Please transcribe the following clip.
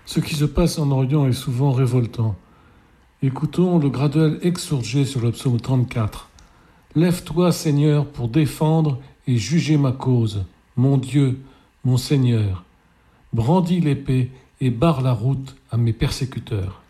Ce qui se passe en Orient est souvent révoltant. Écoutons le graduel exsurgé sur le psaume 34. Lève-toi, Seigneur, pour défendre et juger ma cause, mon Dieu, mon Seigneur. Brandis l'épée et barre la route à mes persécuteurs.